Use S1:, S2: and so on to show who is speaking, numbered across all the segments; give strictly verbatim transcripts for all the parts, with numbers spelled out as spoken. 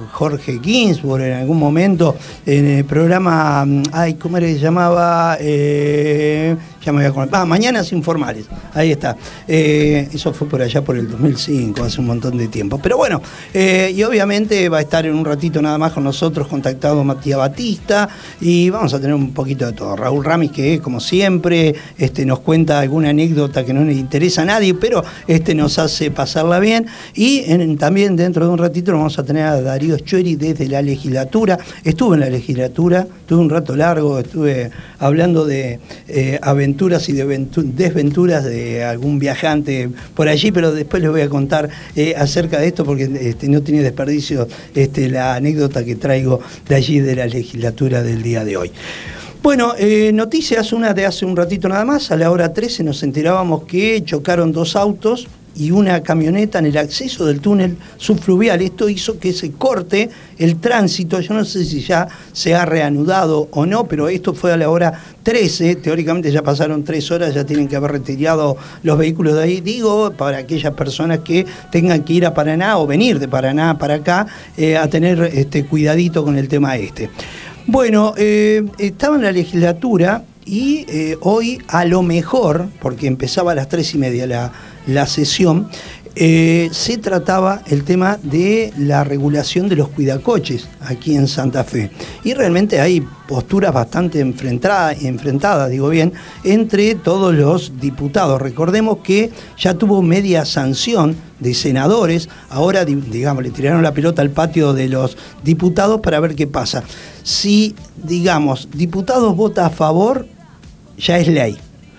S1: Jorge Ginsburg en algún momento en el programa, ay, ¿cómo era que se llamaba? Eh, ya me voy a acordar. Ah, Mañanas Informales, ahí está. Eh, eso fue por allá por el dos mil cinco, hace un montón de tiempo. Pero bueno, eh, y obviamente va a estar en un ratito nada más con nosotros contactado Matías Batista y vamos a tener un poquito de todo. Raúl Ramis, que como siempre este, nos cuenta alguna anécdota que no le interesa a nadie, pero este, nos hace pasarla bien. Y en, también dentro de un ratito nos vamos a tener a Darío Schueri desde la legislatura. Estuve en la legislatura, tuve un rato largo, estuve hablando de eh, aventuras y de desventuras de algún viajante por allí, pero después les voy a contar eh, acerca de esto porque este, no tiene desperdicio este, la anécdota que traigo de allí de la legislatura del día de hoy. Bueno, eh, noticias, una de hace un ratito nada más, a la hora trece nos enterábamos que chocaron dos autos y una camioneta en el acceso del túnel subfluvial. Esto hizo que se corte el tránsito. Yo no sé si ya se ha reanudado o no, pero esto fue a la hora trece. Teóricamente ya pasaron tres horas, ya tienen que haber retirado los vehículos de ahí. Digo, para aquellas personas que tengan que ir a Paraná o venir de Paraná para acá, eh, a tener este cuidadito con el tema este. Bueno, eh, estaba en la legislatura y eh, hoy a lo mejor, porque empezaba a las tres y media la la sesión, eh, se trataba el tema de la regulación de los cuidacoches aquí en Santa Fe. Y realmente hay posturas bastante enfrentadas, enfrentadas, digo bien, entre todos los diputados. Recordemos que ya tuvo media sanción de senadores, ahora, digamos, le tiraron la pelota al patio de los diputados para ver qué pasa. Si, digamos, diputados vota a favor, ya es ley.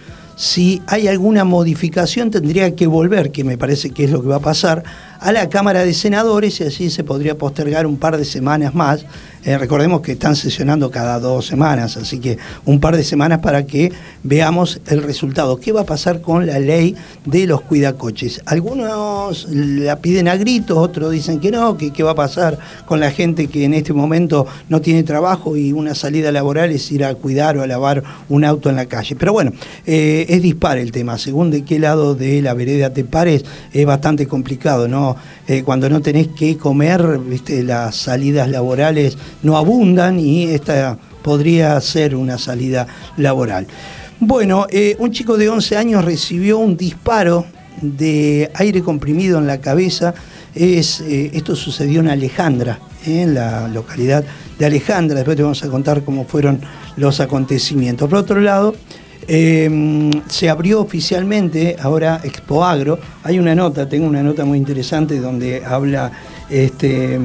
S1: Si hay alguna modificación tendría que volver, que me parece que es lo que va a pasar, a la Cámara de Senadores y así se podría postergar un par de semanas más. Eh, recordemos que están sesionando cada dos semanas, así que un par de semanas para que veamos el resultado. ¿Qué va a pasar con la ley de los cuidacoches? Algunos la piden a gritos, otros dicen que no, que qué va a pasar con la gente que en este momento no tiene trabajo y una salida laboral es ir a cuidar o a lavar un auto en la calle. Pero bueno, eh, es dispar el tema. Según de qué lado de la vereda te pares, es bastante complicado, ¿no? Eh, cuando no tenés que comer, viste, las salidas laborales no abundan y esta podría ser una salida laboral. Bueno, eh, un chico de once años recibió un disparo de aire comprimido en la cabeza. Es, eh, esto sucedió en Alejandra, eh, en la localidad de Alejandra. Después te vamos a contar cómo fueron los acontecimientos. Por otro lado, Eh, se abrió oficialmente ahora Expo Agro. Hay una nota, tengo una nota muy interesante donde habla este,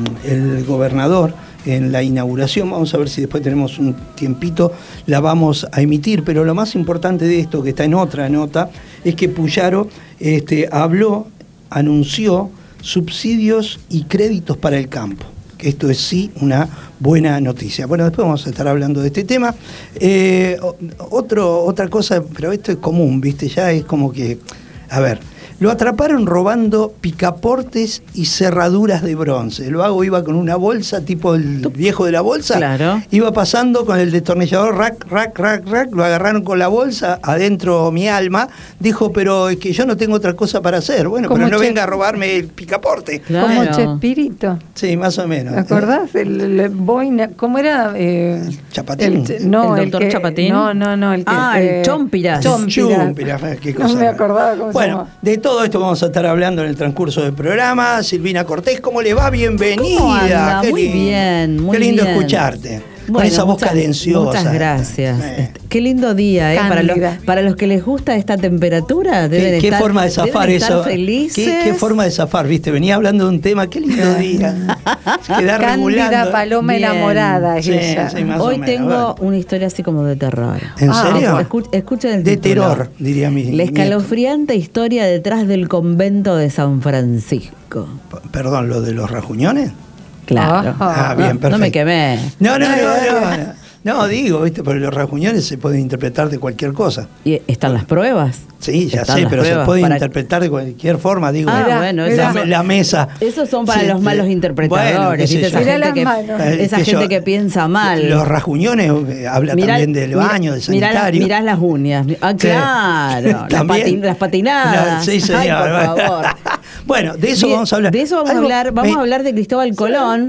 S1: el gobernador en la inauguración. Vamos a ver si después tenemos un tiempito, la vamos a emitir, pero lo más importante de esto, que está en otra nota, es que Puyaro este, habló, anunció subsidios y créditos para el campo. Esto es sí una buena noticia. Bueno, después vamos a estar hablando de este tema. Eh, otro, otra cosa, pero esto es común, ¿viste? Ya es como que, a ver, lo atraparon robando picaportes y cerraduras de bronce. El vago iba con una bolsa, tipo el viejo de la bolsa. Claro. Iba pasando con el destornillador, rack, rack, rack, rack. Lo agarraron con la bolsa, adentro mi alma. Dijo, pero es que yo no tengo otra cosa para hacer. Bueno, pero no che... venga a robarme el picaporte.
S2: Claro. Como Chespirito.
S1: Sí, más o menos.
S2: ¿Te acordás? El, el boina, ¿cómo era? Eh,
S1: Chapatín.
S2: El, no,
S3: el doctor
S2: el que,
S3: Chapatín.
S2: No, no, no. El que,
S3: ah,
S2: eh,
S3: el Chompiras.
S2: Chompiras.
S1: Chompiras, qué cosa.
S2: No me acordaba cómo
S1: bueno,
S2: se llama.
S1: De todo esto vamos a estar hablando en el transcurso del programa. Silvina Cortés, ¿cómo le va? Bienvenida.
S3: ¿Cómo anda?
S1: Qué
S3: muy
S1: lindo,
S3: bien, muy
S1: Qué lindo
S3: bien.
S1: escucharte.
S3: Bueno,
S1: con esa voz
S3: muchas,
S1: cadenciosa.
S3: Muchas gracias.
S1: Eh.
S3: Este, qué lindo día, ¿eh? Para los, para los que les gusta esta temperatura, deben
S1: ¿Qué, qué
S3: estar,
S1: forma de zafar
S3: deben
S1: eso?
S3: Estar felices.
S1: ¿Qué, ¿Qué forma de zafar? ¿Viste? Venía hablando de un tema, qué lindo día.
S2: Cándida
S1: regulando.
S2: Paloma
S3: Bien.
S2: enamorada es
S1: Sí,
S2: ella.
S1: sí, más
S3: Hoy
S1: o menos,
S3: tengo
S1: bueno.
S3: una historia así como de terror.
S1: ¿En
S3: ah,
S1: serio?
S3: Escu escuchen el
S1: de
S3: título.
S1: terror, diría mi
S3: La escalofriante nieto. Historia detrás del convento de San Francisco.
S1: P Perdón, ¿lo de los rajuñones?
S3: Claro.
S1: Ah, bien, perfecto.
S3: No me quemé.
S1: No, no, no, no. No, digo, ¿viste? Porque los rajuñones se pueden interpretar de cualquier cosa.
S3: ¿Y están las pruebas?
S1: Sí, ya
S3: Están
S1: sé,
S3: las
S1: pero se puede
S3: para...
S1: interpretar de cualquier forma, digo.
S3: Ah,
S1: la,
S3: bueno,
S1: la,
S3: eso,
S1: la mesa.
S3: Esos son para
S1: sí,
S3: los malos interpretadores,
S1: bueno,
S3: ¿viste? Esa
S2: Mirá
S3: gente, que,
S2: que,
S3: esa
S1: que
S3: gente
S1: yo,
S3: que piensa mal.
S1: Los rajuñones eh, habla mirá, también del baño, del sanitario.
S3: Mirá, mirá las uñas. Ah, claro. Las, patin las patinadas.
S1: No, sí, señor.
S3: Ay, por favor.
S1: Bueno, de eso
S3: Bien,
S1: vamos a hablar.
S3: De eso vamos a hablar. Vamos me... a hablar de Cristóbal Colón.